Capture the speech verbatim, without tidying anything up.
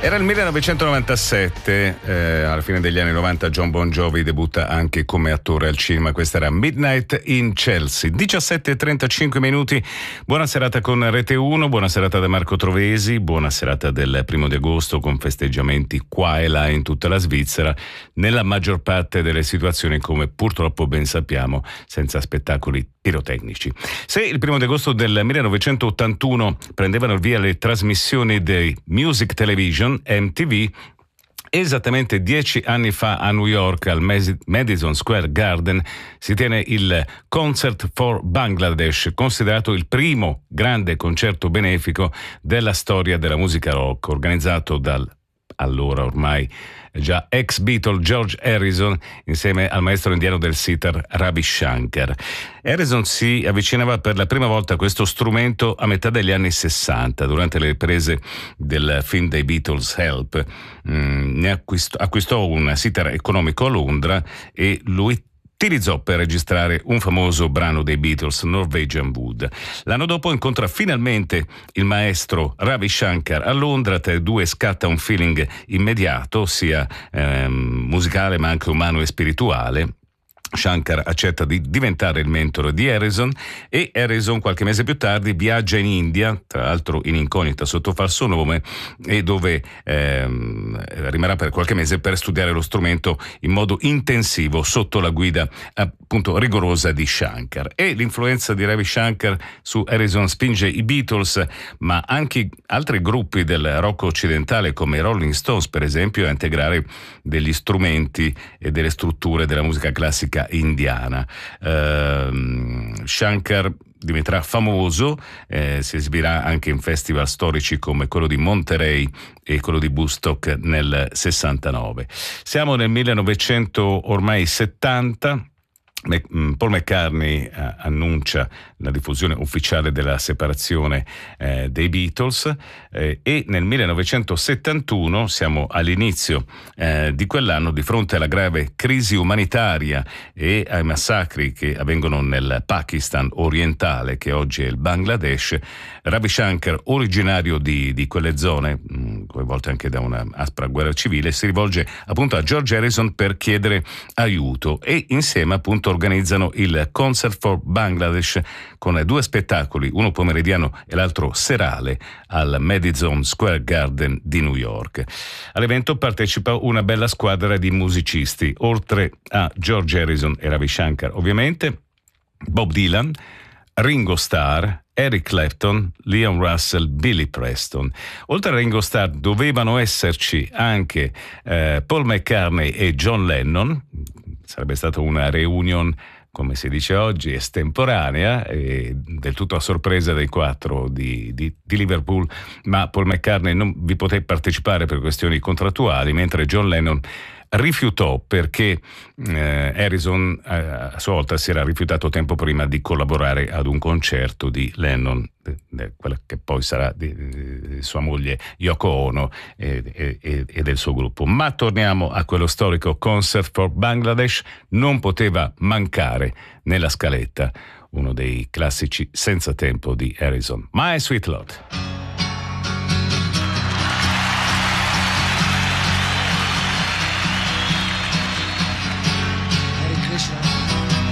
Era il millenovecentonovantasette, eh, alla fine degli anni novanta Jon Bon Jovi debutta anche come attore al cinema. Questa era Midnight in Chelsea. diciassette e trentacinque minuti, buona serata con Rete uno, buona serata da Marco Trovesi, buona serata del primo di agosto con festeggiamenti qua e là in tutta la Svizzera, nella maggior parte delle situazioni, come purtroppo ben sappiamo, senza spettacoli pirotecnici. Se il primo di agosto del millenovecentottantuno prendevano il via le trasmissioni dei Music Television M T V, esattamente dieci anni fa a New York, al Madison Square Garden, si tiene il Concert for Bangladesh, considerato il primo grande concerto benefico della storia della musica rock, organizzato dal allora ormai già ex Beatle George Harrison insieme al maestro indiano del sitar Ravi Shankar. Harrison si avvicinava per la prima volta a questo strumento a metà degli anni sessanta, durante le riprese del film dei Beatles Help. Mm, ne acquistò, acquistò un sitar economico a Londra e lo utilizzò per registrare un famoso brano dei Beatles, Norwegian Wood. L'anno dopo incontra finalmente il maestro Ravi Shankar a Londra, tra i due scatta un feeling immediato, sia ehm, musicale ma anche umano e spirituale. Shankar accetta di diventare il mentore di Harrison e Harrison qualche mese più tardi viaggia in India, tra l'altro in incognita sotto falso nome, e dove ehm, rimarrà per qualche mese per studiare lo strumento in modo intensivo sotto la guida appunto rigorosa di Shankar. E l'influenza di Ravi Shankar su Harrison spinge i Beatles, ma anche altri gruppi del rock occidentale come i Rolling Stones per esempio, a integrare degli strumenti e delle strutture della musica classica indiana. Uh, Shankar diventerà famoso, eh, si esibirà anche in festival storici come quello di Monterey e quello di Woodstock nel sessantanove. Siamo nel millenovecento ormai settanta. Paul McCartney eh, annuncia la diffusione ufficiale della separazione eh, dei Beatles eh, e nel millenovecentosettantuno, siamo all'inizio eh, di quell'anno, di fronte alla grave crisi umanitaria e ai massacri che avvengono nel Pakistan orientale, che oggi è il Bangladesh, Ravi Shankar, originario di, di quelle zone, mh, coinvolte anche da una aspra guerra civile, si rivolge appunto a George Harrison per chiedere aiuto e insieme appunto organizzano il Concert for Bangladesh con due spettacoli, uno pomeridiano e l'altro serale, al Madison Square Garden di New York. All'evento partecipa una bella squadra di musicisti, oltre a George Harrison e Ravi Shankar ovviamente, Bob Dylan, Ringo Starr, Eric Clapton, Leon Russell, Billy Preston. Oltre a Ringo Starr dovevano esserci anche eh, Paul McCartney e John Lennon. Sarebbe stata una reunion, come si dice oggi, estemporanea, e del tutto a sorpresa dei quattro di, di, di Liverpool, ma Paul McCartney non vi poté partecipare per questioni contrattuali, mentre John Lennon rifiutò perché eh, Harrison eh, a sua volta si era rifiutato tempo prima di collaborare ad un concerto di Lennon, de, de, quella che poi sarà di, di sua moglie Yoko Ono e, e, e del suo gruppo. Ma torniamo a quello storico Concert for Bangladesh. Non poteva mancare nella scaletta uno dei classici senza tempo di Harrison, My Sweet Lord.